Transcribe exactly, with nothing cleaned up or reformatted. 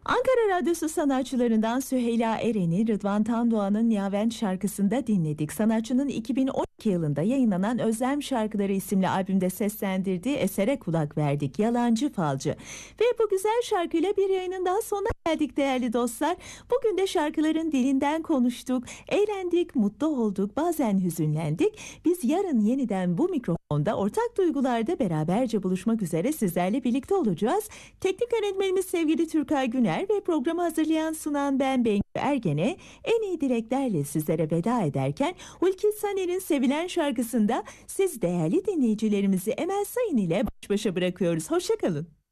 Ankara Radyosu sanatçılarından Süheyla Eren'i Rıdvan Tandoğan'ın Niyavent şarkısında dinledik. Sanatçının iki bin on iki yılında yayınlanan Özlem Şarkıları isimli albümde seslendirdiği esere kulak verdik. Yalancı Falcı. Ve bu güzel şarkıyla bir yayının daha sonuna geldik değerli dostlar. Bugün de şarkıların dilinden konuştuk, eğlendik, mutlu olduk, bazen hüzünlendik. Biz yarın yeniden bu mikrofonda ortak duygularda beraberce buluşmak üzere sizlerle birlikte olacağız. Teknik yönetmenimiz sevgili Türkay Güner ve programı hazırlayan sunan ben Bengü Ergen'e en iyi dileklerle sizlere veda ederken Hulki Saner'in sevilen şarkısında siz değerli dinleyicilerimizi Emel Sayın ile baş başa bırakıyoruz. Hoşçakalın.